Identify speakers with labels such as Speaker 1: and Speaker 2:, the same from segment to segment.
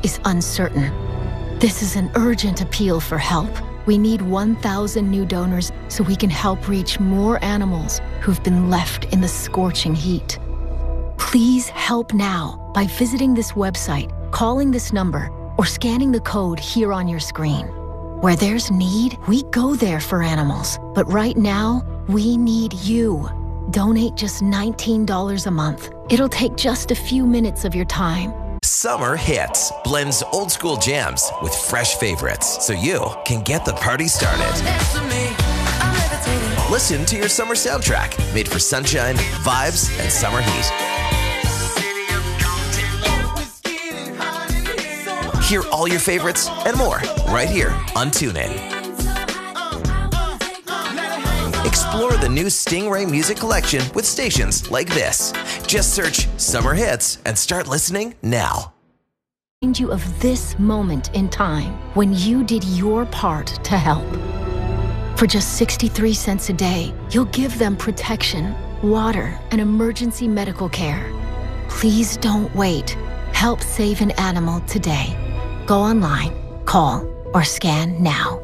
Speaker 1: is uncertain. This is an urgent appeal for help. We need 1,000 new donors so we can help reach more animals who've been left in the scorching heat. Please help now by visiting this website, calling this number, or scanning the code here on your screen. Where there's need, we go there for animals. But right now, we need you. Donate just $19 a month. It'll take just a few minutes of your time.
Speaker 2: Summer Hits blends old school jams with fresh favorites so you can get the party started. Listen to your summer soundtrack made for sunshine, vibes, and summer heat. Hear all your favorites and more right here on TuneIn. Explore the new Stingray music collection with stations like this. Just search Summer Hits and start listening now.
Speaker 1: Remind you of this moment in time when you did your part to help. For just 63 cents a day, you'll give them protection, water, and emergency medical care. Please don't wait. Help save an animal today. Go online, call, or scan now.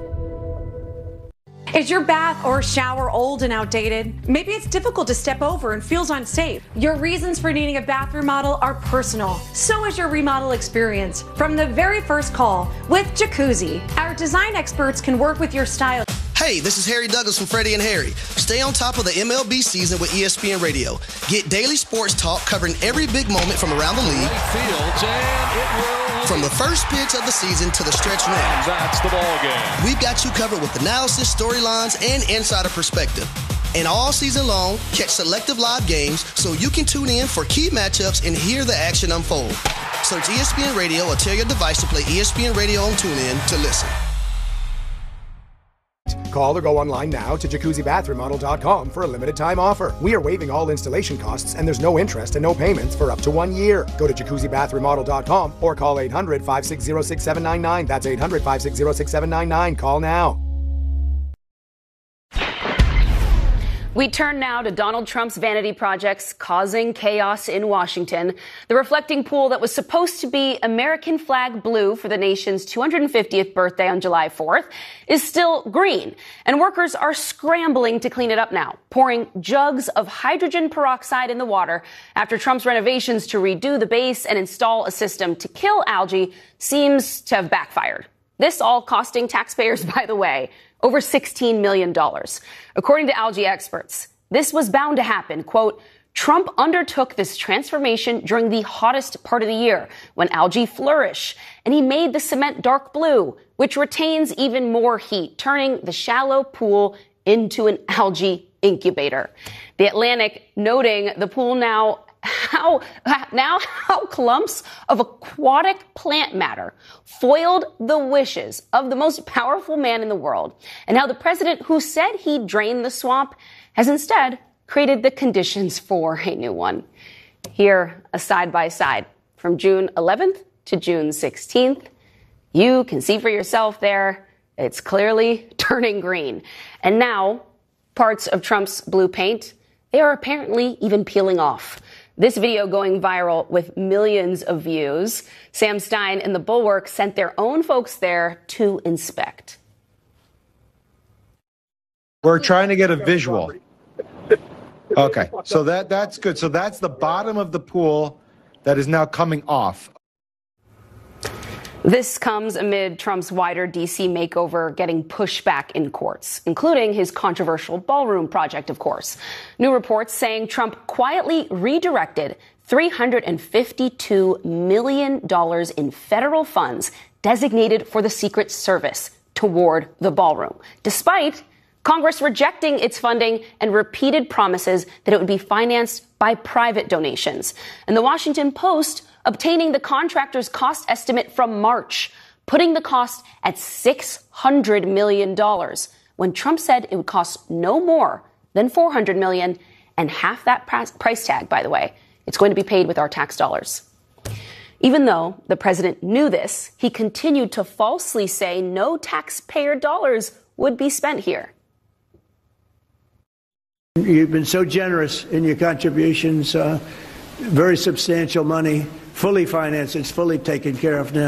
Speaker 3: Is your bath or shower old and outdated? Maybe it's difficult to step over and feels unsafe. Your reasons for needing a bath remodel are personal. So is your remodel experience. From the very first call with Jacuzzi, our design experts can work with your style.
Speaker 4: Hey, this is Harry Douglas from Freddie and Harry. Stay on top of the MLB season with ESPN Radio. Get daily sports talk covering every big moment from around the league. From the first pitch of the season to the stretch run.
Speaker 5: That's the ball game.
Speaker 4: We've got you covered with analysis, storylines, and insider perspective. And all season long, catch selective live games so you can tune in for key matchups and hear the action unfold. Search ESPN Radio or tell your device to play ESPN Radio on TuneIn to listen.
Speaker 6: Call or go online now to JacuzziBathRemodel.com for a limited time offer. We are waiving all installation costs and there's no interest and no payments for up to 1 year. Go to JacuzziBathRemodel.com or call 800-560-6799. That's 800-560-6799. Call now.
Speaker 7: We turn now to Donald Trump's vanity projects causing chaos in Washington. The reflecting pool that was supposed to be American flag blue for the nation's 250th birthday on July 4th is still green. And workers are scrambling to clean it up now, pouring jugs of hydrogen peroxide in the water after Trump's renovations to redo the base and install a system to kill algae seems to have backfired. This all costing taxpayers, by the way, over $16 million. According to algae experts, this was bound to happen. Quote, Trump undertook this transformation during the hottest part of the year when algae flourish, and he made the cement dark blue, which retains even more heat, turning the shallow pool into an algae incubator. The Atlantic noting the pool now how clumps of aquatic plant matter foiled the wishes of the most powerful man in the world, and how the president who said he'd drain the swamp has instead created the conditions for a new one. Here, a side-by-side from June 11th to June 16th. You can see for yourself there, it's clearly turning green. And now, parts of Trump's blue paint, they are apparently even peeling off. This video going viral with millions of views. Sam Stein and the Bulwark sent their own folks there to inspect.
Speaker 8: We're trying to get a visual. Okay, so that's good. So that's the bottom of the pool that is now coming off.
Speaker 7: This comes amid Trump's wider D.C. makeover getting pushback in courts, including his controversial ballroom project, of course. New reports saying Trump quietly redirected $352 million in federal funds designated for the Secret Service toward the ballroom, despite Congress rejecting its funding and repeated promises that it would be financed by private donations. And the Washington Post obtaining the contractor's cost estimate from March, putting the cost at $600 million, when Trump said it would cost no more than $400 million, and half that price tag, by the way, it's going to be paid with our tax dollars. Even though the president knew this, he continued to falsely say no taxpayer dollars would be spent here.
Speaker 9: You've been so generous in your contributions, very substantial money, fully financed. It's fully taken care of now.